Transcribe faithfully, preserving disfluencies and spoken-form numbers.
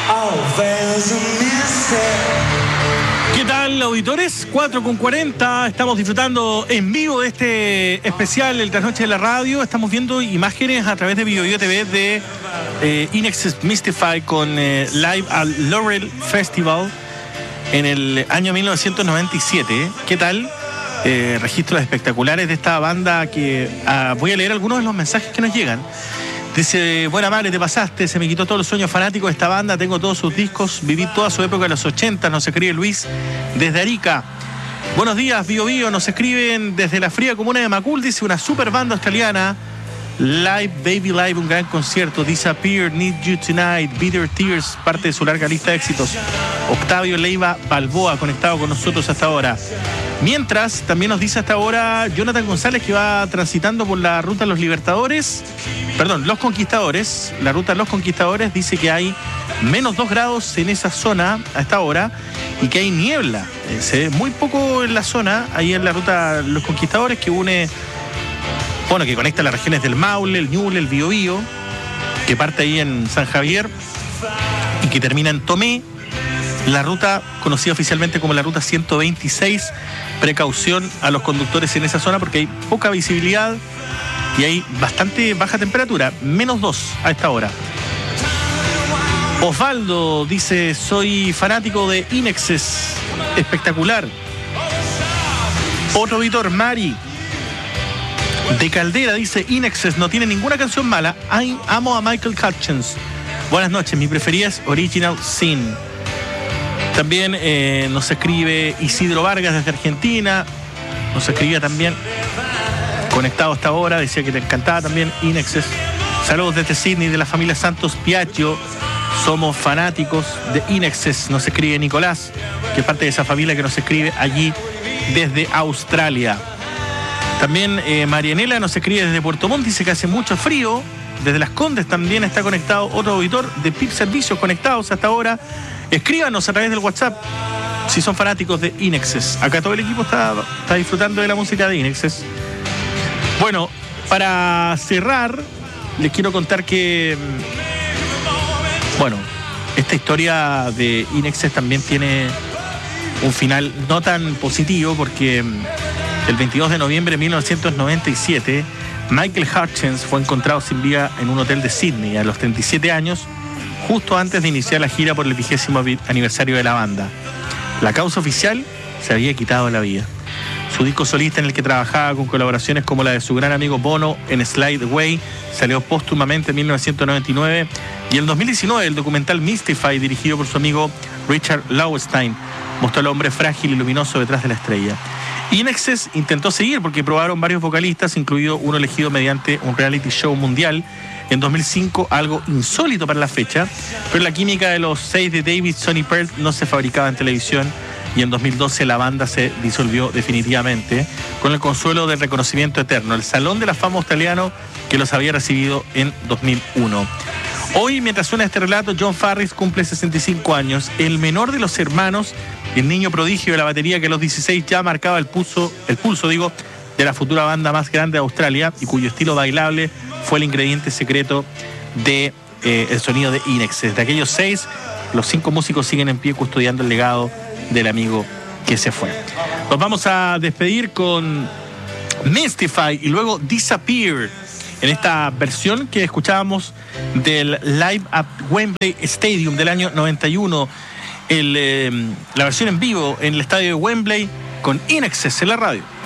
¿Qué tal, auditores? cuatro con cuarenta, estamos disfrutando en vivo de este especial, el Trasnoche de la Radio. Estamos viendo imágenes a través de BioBio T V de eh, INXS Mystify con eh, Live al Laurel Festival en el año mil novecientos noventa y siete. ¿Qué tal? Eh, registros espectaculares de esta banda que ah, voy a leer algunos de los mensajes que nos llegan. Dice: buena madre, te pasaste, se me quitó todos los sueños fanáticos de esta banda, tengo todos sus discos, viví toda su época de los ochenta, nos escribe Luis desde Arica. Buenos días, Bio Bio, nos escriben desde la fría comuna de Macul, dice: una super banda australiana, Live, Baby Live, un gran concierto, Disappear, Need You Tonight, Bitter Tears, parte de su larga lista de éxitos. Octavio Leiva Balboa, conectado con nosotros hasta ahora. Mientras, también nos dice hasta ahora Jonathan González, que va transitando por la ruta Los Libertadores, perdón, Los Conquistadores, la ruta Los Conquistadores, dice que hay menos dos grados en esa zona a esta hora y que hay niebla. Eh, se ve muy poco en la zona, ahí en la ruta Los Conquistadores, que une, bueno, que conecta las regiones del Maule, el Ñuble, el Biobío, que parte ahí en San Javier y que termina en Tomé. La ruta conocida oficialmente como la ruta ciento veintiséis, precaución a los conductores en esa zona porque hay poca visibilidad y hay bastante baja temperatura, menos dos a esta hora. Osvaldo dice: soy fanático de INXS, espectacular. Otro Víctor Mari de Caldera dice: INXS no tiene ninguna canción mala, Ay, amo a Michael Hutchins. Buenas noches, mi preferida es Original Sin. También eh, nos escribe Isidro Vargas desde Argentina. Nos escribía también, conectado hasta ahora, decía que te encantaba también INXS. Saludos desde Sydney, de la familia Santos Piaggio. Somos fanáticos de INXS. Nos escribe Nicolás, que es parte de esa familia que nos escribe allí desde Australia. También eh, Marianela nos escribe desde Puerto Montt, dice que hace mucho frío. Desde Las Condes también está conectado otro auditor de P I B Servicios, conectados hasta ahora. Escríbanos a través del WhatsApp si son fanáticos de INXS. Acá todo el equipo está, está disfrutando de la música de INXS. Bueno, para cerrar, les quiero contar que, bueno, esta historia de INXS también tiene un final no tan positivo, porque el veintidós de noviembre de mil novecientos noventa y siete, Michael Hutchins fue encontrado sin vida en un hotel de Sydney a los treinta y siete años, justo antes de iniciar la gira por el vigésimo aniversario de la banda. La causa oficial: se había quitado la vida. Su disco solista, en el que trabajaba con colaboraciones como la de su gran amigo Bono en Slide Away, salió póstumamente en mil novecientos noventa y nueve, y en dos mil diecinueve el documental Mystify, dirigido por su amigo Richard Lowenstein, mostró al hombre frágil y luminoso detrás de la estrella. INXS intentó seguir porque probaron varios vocalistas, incluido uno elegido mediante un reality show mundial en dos mil cinco, algo insólito para la fecha, pero la química de los seis de David Sonny Pearl no se fabricaba en televisión, y en dos mil doce la banda se disolvió definitivamente, con el consuelo del reconocimiento eterno, el Salón de la Fama australiano, que los había recibido en dos mil uno. Hoy, mientras suena este relato, John Farris cumple sesenta y cinco años, el menor de los hermanos, el niño prodigio de la batería que a los dieciséis ya marcaba el pulso, el pulso digo, de la futura banda más grande de Australia, y cuyo estilo bailable fue el ingrediente secreto de eh, el sonido de INXS. De aquellos seis, los cinco músicos siguen en pie custodiando el legado del amigo que se fue. Nos vamos a despedir con Mystify y luego Disappear, en esta versión que escuchábamos del Live at Wembley Stadium del año noventa y uno, el, eh, la versión en vivo en el estadio de Wembley con INXS en la radio.